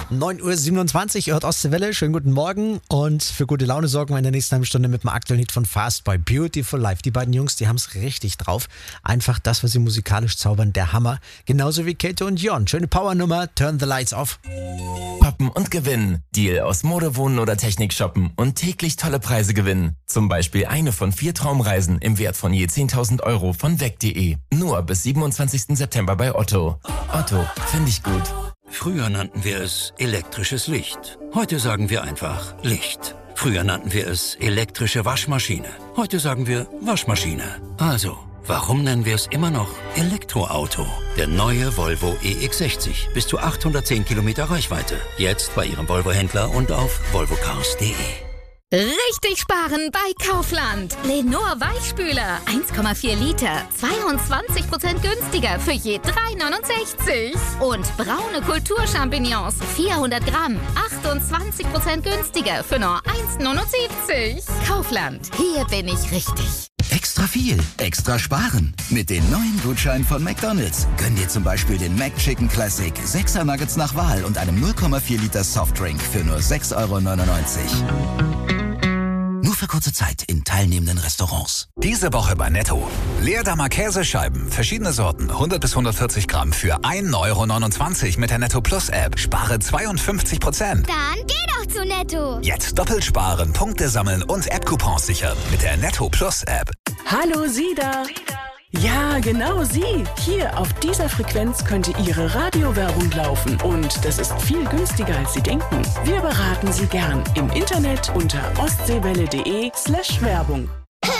9.27 Uhr, ihr hört Ostseewelle, schönen guten Morgen und für gute Laune sorgen wir in der nächsten halben Stunde mit dem aktuellen Hit von Fastboy, Beautiful Life. Die beiden Jungs, die haben es richtig drauf. Einfach das, was sie musikalisch zaubern, der Hammer. Genauso wie Käthe und Jon. Schöne Powernummer, Turn the Lights Off. Shoppen und gewinnen. Deal aus Mode, Wohnen oder Technik shoppen und täglich tolle Preise gewinnen. Zum Beispiel eine von 4 Traumreisen im Wert von je 10.000 Euro von weg.de. Nur bis 27. September bei Otto. Otto, finde ich gut. Früher nannten wir es elektrisches Licht. Heute sagen wir einfach Licht. Früher nannten wir es elektrische Waschmaschine. Heute sagen wir Waschmaschine. Also, warum nennen wir es immer noch Elektroauto? Der neue Volvo EX60. Bis zu 810 Kilometer Reichweite. Jetzt bei Ihrem Volvo-Händler und auf volvocars.de. Richtig sparen bei Kaufland. Lenor Weichspüler 1,4 Liter, 22% günstiger für je 3,69. Und braune Kulturchampignons 400 Gramm, 28% günstiger für nur 1,79. Kaufland, hier bin ich richtig. Extra viel, extra sparen. Mit den neuen Gutscheinen von McDonald's. Gönn dir zum Beispiel den McChicken Classic, 6er Nuggets nach Wahl und einem 0,4 Liter Softdrink für nur 6,99 €. Nur für kurze Zeit in teilnehmenden Restaurants. Diese Woche bei Netto. Leerdammer Käsescheiben, verschiedene Sorten, 100 bis 140 Gramm für 1,29 € mit der Netto Plus App. Spare 52%. Dann geh doch zu Netto. Jetzt doppelt sparen, Punkte sammeln und App-Coupons sichern mit der Netto Plus App. Hallo, Sie da. Ja, genau Sie. Hier auf dieser Frequenz könnte Ihre Radiowerbung laufen. Und das ist viel günstiger, als Sie denken. Wir beraten Sie gern im Internet unter ostseewelle.de/Werbung.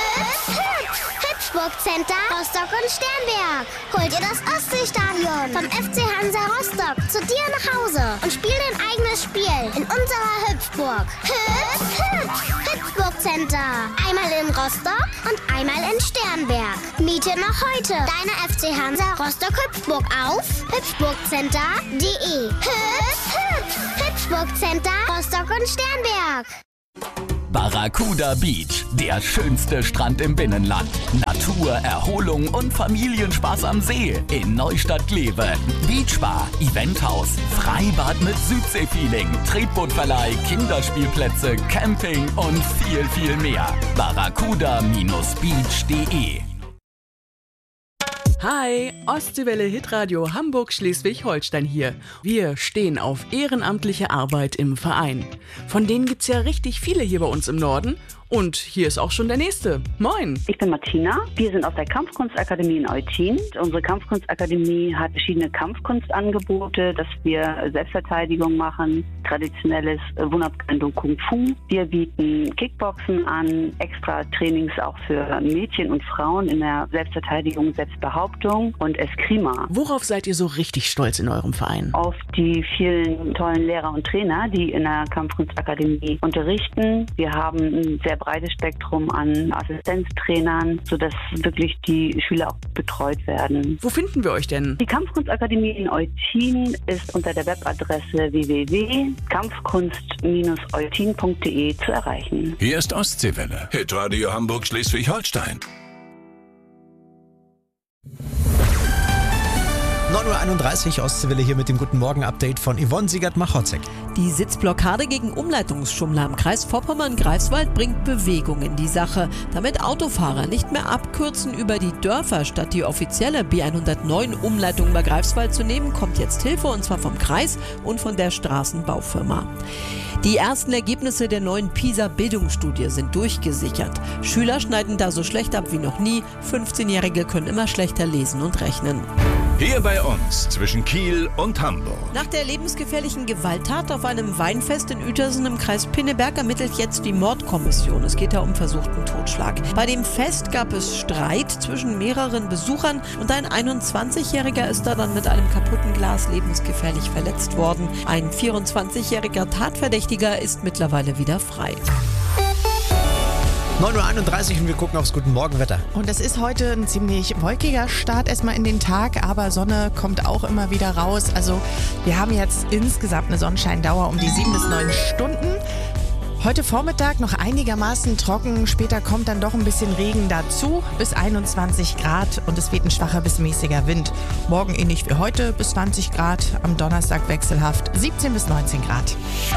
Hüpfburg Center, Rostock und Sternberg. Hol dir das Ostseestadion vom FC Hansa Rostock zu dir nach Hause und spiel dein eigenes Spiel in unserer Hüpfburg. Hüpfburg Center. Einmal in Rostock und einmal in Sternberg. Miete noch heute deine FC Hansa Rostock Hüpfburg auf hüpfburgcenter.de. Hüpfburg Center, Rostock und Sternberg. Barracuda Beach, der schönste Strand im Binnenland. Natur, Erholung und Familienspaß am See in Neustadt-Glewe. Beachbar, Eventhaus, Freibad mit Südseefeeling, Tretbootverleih, Kinderspielplätze, Camping und viel, viel mehr. barracuda-beach.de. Hi, Ostseewelle Hitradio Hamburg Schleswig-Holstein hier. Wir stehen auf ehrenamtliche Arbeit im Verein. Von denen gibt's ja richtig viele hier bei uns im Norden. Und hier ist auch schon der Nächste. Moin. Ich bin Martina. Wir sind aus der Kampfkunstakademie in Eutin. Unsere Kampfkunstakademie hat verschiedene Kampfkunstangebote, dass wir Selbstverteidigung machen, traditionelles Wunderabwendung Kung Fu. Wir bieten Kickboxen an, extra Trainings auch für Mädchen und Frauen in der Selbstverteidigung, Selbstbehauptung und Eskrima. Worauf seid ihr so richtig stolz in eurem Verein? Auf die vielen tollen Lehrer und Trainer, die in der Kampfkunstakademie unterrichten. Wir haben ein sehr breites Spektrum an Assistenztrainern, sodass wirklich die Schüler auch betreut werden. Wo finden wir euch denn? Die Kampfkunstakademie in Eutin ist unter der Webadresse www.kampfkunst-eutin.de zu erreichen. Hier ist Ostseewelle, Hitradio Hamburg Schleswig-Holstein. 9.31 Uhr, Ostseewelle hier mit dem Guten Morgen-Update von Yvonne Siegert-Machotzek. Die Sitzblockade gegen Umleitungsschummler im Kreis Vorpommern-Greifswald bringt Bewegung in die Sache. Damit Autofahrer nicht mehr abkürzen über die Dörfer, statt die offizielle B109-Umleitung bei Greifswald zu nehmen, kommt jetzt Hilfe, und zwar vom Kreis und von der Straßenbaufirma. Die ersten Ergebnisse der neuen PISA-Bildungsstudie sind durchgesichert. Schüler schneiden da so schlecht ab wie noch nie. 15-Jährige können immer schlechter lesen und rechnen. Hier bei uns zwischen Kiel und Hamburg. Nach der lebensgefährlichen Gewalttat auf einem Weinfest in Uetersen im Kreis Pinneberg ermittelt jetzt die Mordkommission. Es geht da um versuchten Totschlag. Bei dem Fest gab es Streit zwischen mehreren Besuchern und ein 21-Jähriger ist da dann mit einem kaputten Glas lebensgefährlich verletzt worden. Ein 24-jähriger Tatverdächtiger ist mittlerweile wieder frei. 9.31 Uhr und wir gucken aufs Guten Morgenwetter. Und es ist heute ein ziemlich wolkiger Start erstmal in den Tag, aber Sonne kommt auch immer wieder raus. Also wir haben jetzt insgesamt eine Sonnenscheindauer um die 7 bis 9 Stunden. Heute Vormittag noch einigermaßen trocken, später kommt dann doch ein bisschen Regen dazu, bis 21 Grad und es weht ein schwacher bis mäßiger Wind. Morgen ähnlich wie heute bis 20 Grad, am Donnerstag wechselhaft 17 bis 19 Grad.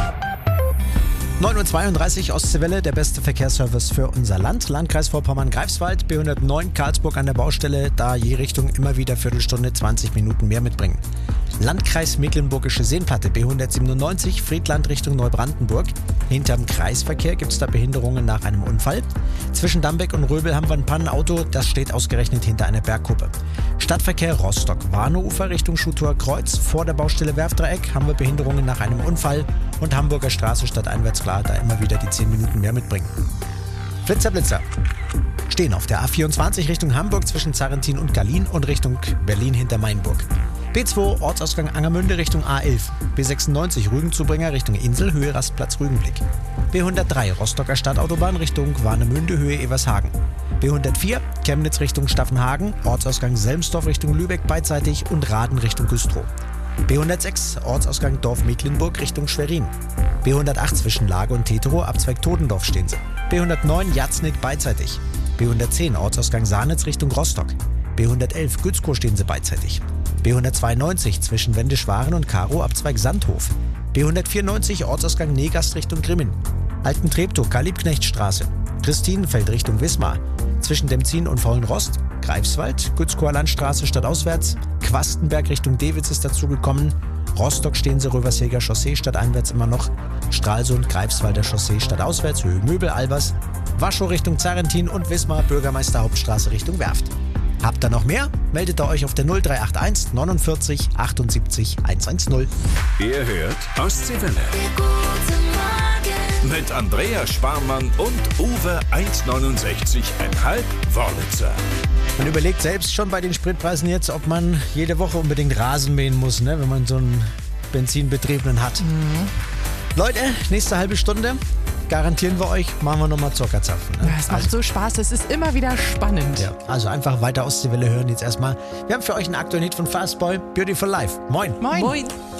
9.32 Uhr Ostseewelle, der beste Verkehrsservice für unser Land. Landkreis Vorpommern-Greifswald, B109 Karlsburg an der Baustelle, da je Richtung immer wieder Viertelstunde 20 Minuten mehr mitbringen. Landkreis Mecklenburgische Seenplatte, B197 Friedland Richtung Neubrandenburg. Hinterm Kreisverkehr gibt es da Behinderungen nach einem Unfall. Zwischen Dambeck und Röbel haben wir ein Pannenauto, das steht ausgerechnet hinter einer Bergkuppe. Stadtverkehr Rostock, Warneufer Richtung Schuthauer-Kreuz. Vor der Baustelle Werfdreieck haben wir Behinderungen nach einem Unfall. Und Hamburger Straße stadteinwärts klar, da immer wieder die 10 Minuten mehr mitbringen. Blitzer. Stehen auf der A24 Richtung Hamburg zwischen Zarrentin und Gallien und Richtung Berlin hinter Mainburg. B2 Ortsausgang Angermünde Richtung A11. B96 Rügenzubringer Richtung Insel, Höhe Rastplatz Rügenblick. B103 Rostocker Stadtautobahn Richtung Warnemünde, Höhe Evershagen. B104 Chemnitz Richtung Staffenhagen, Ortsausgang Selmsdorf Richtung Lübeck beidseitig und Raden Richtung Güstrow. B106 Ortsausgang Dorf Mecklenburg Richtung Schwerin. B108 zwischen Lage und Tetero, Abzweig Todendorf stehen sie. B109 Jatznik beidseitig. B110 Ortsausgang Sahnitz Richtung Rostock. B111 Gützkow stehen sie beidseitig. B192 zwischen Wendischwaren und Karo, Abzweig Sandhof. B194 Ortsausgang Negast Richtung Grimmen. Altentreptow, Karl-Liebknecht-Straße. Christinenfeld Richtung Wismar. Zwischen Demzin und Vollenrost. Greifswald, Gützkower Landstraße stadtauswärts. Quastenberg Richtung Dewitz ist dazugekommen. Rostock stehen sie Rövershäger Chaussee stadteinwärts immer noch. Stralsund, Greifswalder Chaussee stadtauswärts, Höhe Möbel, Albers. Waschow Richtung Zarrentin und Wismar, Bürgermeister Hauptstraße Richtung Werft. Habt ihr noch mehr? Meldet ihr euch auf der 0381 49 78 110. Ihr hört Ostseewelle. Mit Andrea Sparmann und Uwe 1,69,5 Wörlitzer. Man überlegt selbst schon bei den Spritpreisen jetzt, ob man jede Woche unbedingt Rasen mähen muss, ne, wenn man so einen Benzinbetriebenen hat. Leute, nächste halbe Stunde garantieren wir euch, machen wir nochmal Zockerzapfen. Ne? Ja, es macht so Spaß, es ist immer wieder spannend. Ja, also einfach weiter Ostseewelle hören jetzt erstmal. Wir haben für euch einen aktuellen Hit von Fastboy, Beautiful Life. Moin. Moin.